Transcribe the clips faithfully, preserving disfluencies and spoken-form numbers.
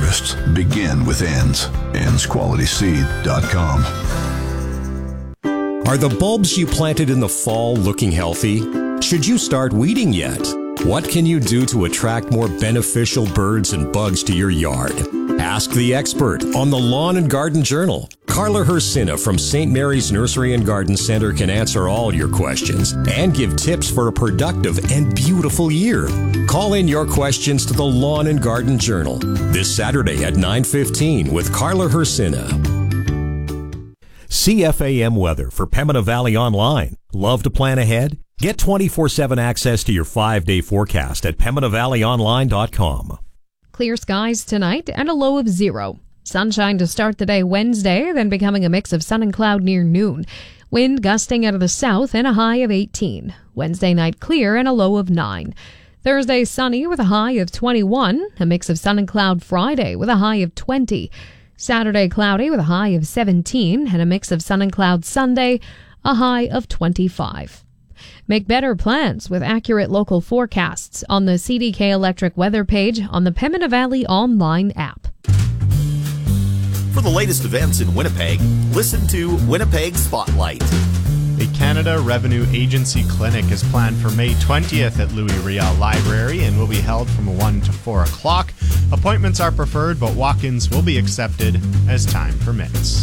harvests begin with Ends. ends quality seed dot com. Are the bulbs you planted in the fall looking healthy? Should you start weeding yet? What can you do to attract more beneficial birds and bugs to your yard? Ask the expert on the Lawn and Garden Journal. Carla Hersina from Saint Mary's Nursery and Garden Center can answer all your questions and give tips for a productive and beautiful year. Call in your questions to the Lawn and Garden Journal this Saturday at nine fifteen with Carla Hersina. C F A M weather for Pembina Valley Online. Love to plan ahead? Get twenty-four seven access to your five-day forecast at pembina valley online dot com. Clear skies tonight and a low of zero. Sunshine to start the day Wednesday, then becoming a mix of sun and cloud near noon. Wind gusting out of the south and a high of eighteen. Wednesday night clear and a low of nine. Thursday sunny with a high of twenty-one. A mix of sun and cloud Friday with a high of twenty. Saturday cloudy with a high of seventeen and a mix of sun and cloud Sunday, a high of twenty-five. Make better plans with accurate local forecasts on the C D K Electric weather page on the Pembina Valley online app. For the latest events in Winnipeg, listen to Winnipeg Spotlight. The Canada Revenue Agency Clinic is planned for May twentieth at Louis Riel Library and will be held from one to four o'clock. Appointments are preferred, but walk-ins will be accepted as time permits.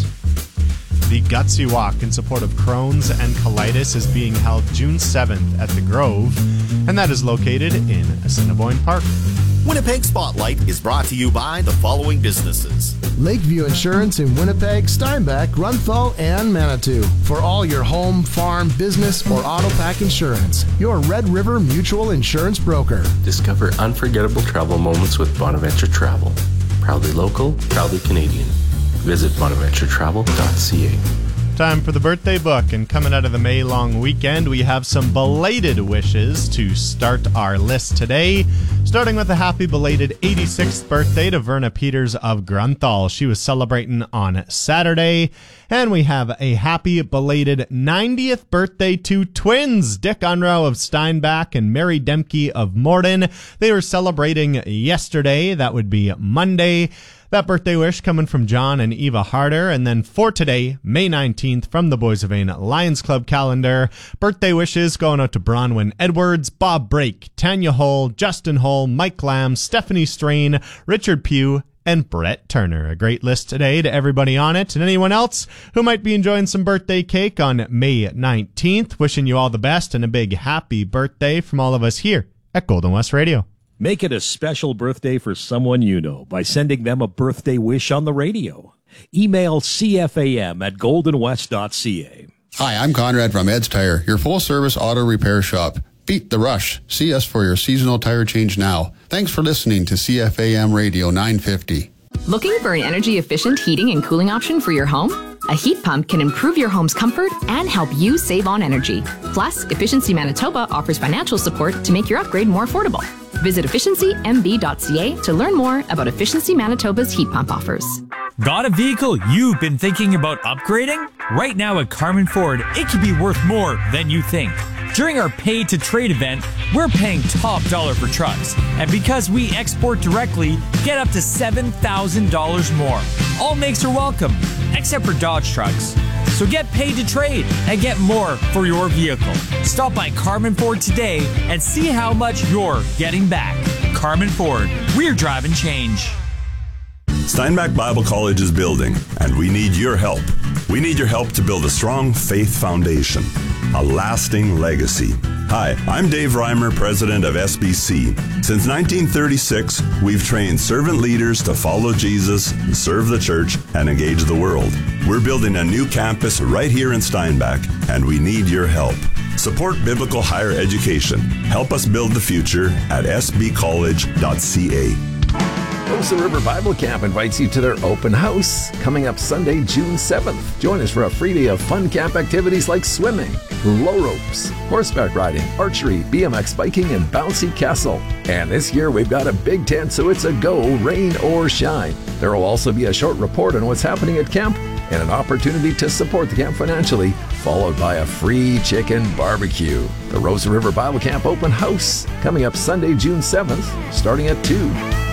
The Gutsy Walk in support of Crohn's and colitis is being held June seventh at the Grove, and that is located in Assiniboine Park. Winnipeg Spotlight is brought to you by the following businesses: Lakeview Insurance in Winnipeg, Steinbach, Grunthal, and Manitou. For all your home, farm, business, or auto pack insurance, your Red River Mutual Insurance broker. Discover unforgettable travel moments with Bonaventure Travel. Proudly local, proudly Canadian. Visit bonaventure travel dot c a. Time for the birthday book, and coming out of the May long weekend, we have some belated wishes to start our list today. Starting with a happy belated eighty-sixth birthday to Verna Peters of Grunthal. She was celebrating on Saturday. And we have a happy belated ninetieth birthday to twins, Dick Unrow of Steinbach and Mary Demke of Morden. They were celebrating yesterday. That would be Monday. That birthday wish coming from John and Eva Harder. And then for today, May nineteenth, from the Boys of Ain Lions Club calendar, birthday wishes going out to Bronwyn Edwards, Bob Brake, Tanya Hull, Justin Hull, Mike Lamb, Stephanie Strain, Richard Pugh, and Brett Turner. A great list today to everybody on it. And anyone else who might be enjoying some birthday cake on May nineteenth, wishing you all the best and a big happy birthday from all of us here at Golden West Radio. Make it a special birthday for someone you know by sending them a birthday wish on the radio. Email C F A M at golden west dot c a. Hi, I'm Conrad from Ed's Tire, your full-service auto repair shop. Beat the rush. See us for your seasonal tire change now. Thanks for listening to C F A M Radio nine fifty. Looking for an energy-efficient heating and cooling option for your home? A heat pump can improve your home's comfort and help you save on energy. Plus, Efficiency Manitoba offers financial support to make your upgrade more affordable. Visit efficiency m b dot c a to learn more about Efficiency Manitoba's heat pump offers. Got a vehicle you've been thinking about upgrading? Right now at Carmen Ford, it could be worth more than you think. During our Pay to Trade event, we're paying top dollar for trucks. And because we export directly, get up to seven thousand dollars more. All makes are welcome, except for Dodge trucks. So get paid to trade and get more for your vehicle. Stop by Carmen Ford today and see how much you're getting back. Carmen Ford, we're driving change. Steinbach Bible College is building, and we need your help. We need your help to build a strong faith foundation, a lasting legacy. Hi, I'm Dave Reimer, president of S B C. Since nineteen thirty-six, we've trained servant leaders to follow Jesus, serve the church, and engage the world. We're building a new campus right here in Steinbach, and we need your help. Support biblical higher education. Help us build the future at s b college dot c a. Rosa River Bible Camp invites you to their open house coming up Sunday, June seventh. Join us for a free day of fun camp activities like swimming, low ropes, horseback riding, archery, B M X biking, and bouncy castle. And this year we've got a big tent, so it's a go, rain or shine. There will also be a short report on what's happening at camp and an opportunity to support the camp financially, followed by a free chicken barbecue. The Rosa River Bible Camp open house coming up Sunday, June seventh, starting at two.